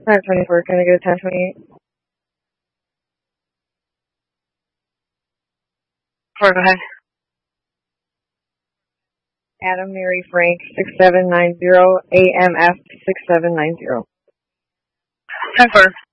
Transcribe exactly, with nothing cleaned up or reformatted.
five twenty-four, can I get a ten twenty-eight? Four, go ahead. Adam Mary Frank, six seven nine zero, A M F six seven nine zero. ten four.